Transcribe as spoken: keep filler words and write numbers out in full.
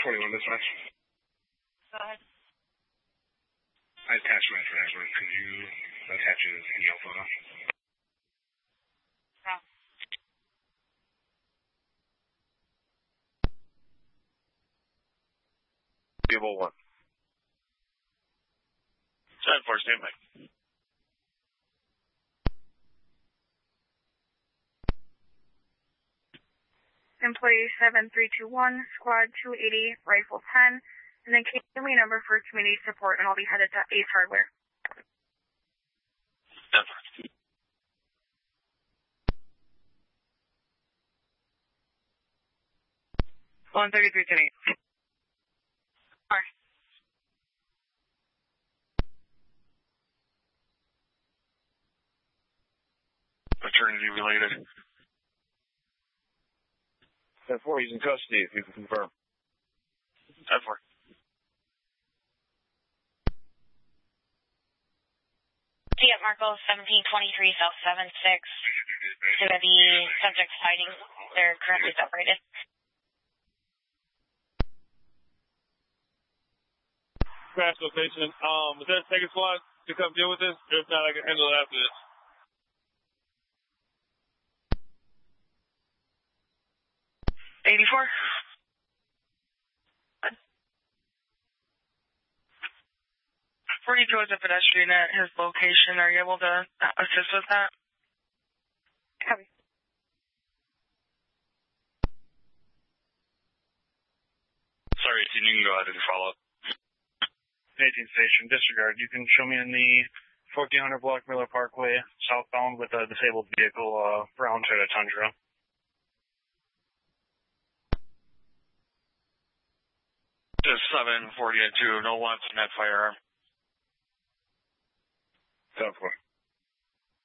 forty-one dispatch. Go ahead. I attached my driver. Could you attach it as any photo? No. Table one. ten four, stand by. Employee seven three two one, squad two eighty, rifle ten, and then can you give me a number for community support and I'll be headed to Ace Hardware. ten four. one thirty-three ten eight. Alright. Maternity related. ten four, he's in custody, if you can confirm. ten four. T at Marco seventeen twenty-three South seven six. To the subjects hiding. They're currently separated. Crash location. Um, is there a second squad to come deal with this? If not, I can handle it after this. eighty-four. forty-two is a pedestrian at his location. Are you able to assist with that? Copy. Sorry, you can go ahead and follow up. eighteen station, disregard. You can show me in the fourteen hundred block Miller Parkway, southbound with a disabled vehicle, uh, brown Toyota Tundra. Just seven forty and two, no wants in that firearm. ten four.